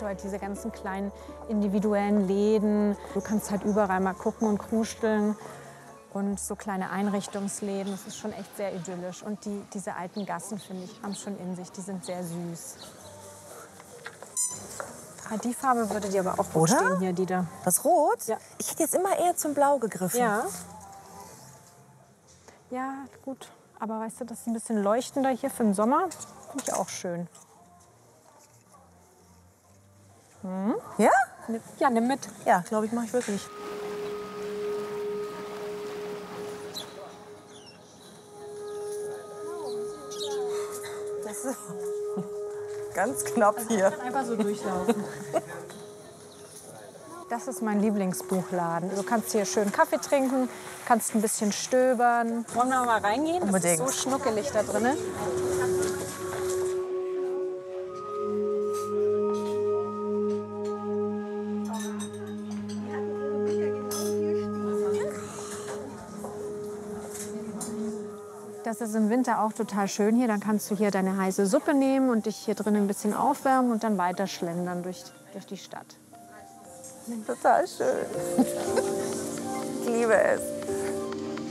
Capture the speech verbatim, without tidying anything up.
hast du halt diese ganzen kleinen individuellen Läden. Du kannst halt überall mal gucken und kruscheln. Und so kleine Einrichtungsläden, das ist schon echt sehr idyllisch. Und die, diese alten Gassen, finde ich, haben schon in sich, die sind sehr süß. Ja, die Farbe würde dir aber auch gut Oder? stehen hier, die da. Das Rot? Ja. Ich hätte jetzt immer eher zum Blau gegriffen. Ja. Ja, gut. Aber weißt du, das ist ein bisschen leuchtender hier für den Sommer. Finde ich auch schön. Hm? Ja? Ja, nimm mit. Ja, glaube ich, mache ich wirklich. Das ist ganz knapp hier. Einfach so durchlaufen. Das ist mein Lieblingsbuchladen. Du kannst hier schön Kaffee trinken, kannst ein bisschen stöbern. Wollen wir mal reingehen? Unbedingt. Das ist so schnuckelig da drin. Das ist im Winter auch total schön hier. Dann kannst du hier deine heiße Suppe nehmen und dich hier drin ein bisschen aufwärmen und dann weiter schlendern durch, durch die Stadt. Total schön. Ich liebe es.